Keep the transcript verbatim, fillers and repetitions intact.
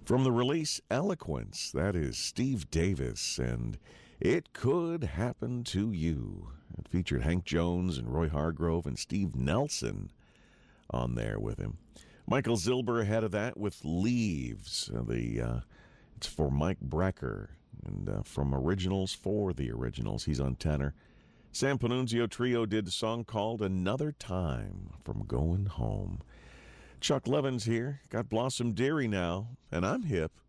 From the release Eloquence, that is Steve Davis, and It Could Happen to You. It featured Hank Jones and Roy Hargrove and Steve Nelson on there with him. Michael Zilber ahead of that with Leaves. Uh, the uh, It's for Mike Brecker, and uh, from Originals for the Originals. He's on tenor. Sam Panunzio Trio did a song called Another Time from Going Home. Chuck Levin's here. Got Blossom Dearie now, and I'm hip.